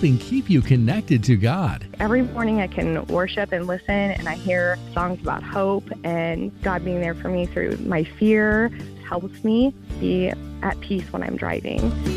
helping keep you connected to God. Every morning I can worship and listen, and I hear songs about hope and God being there for me through my fear. It helps me be at peace when I'm driving.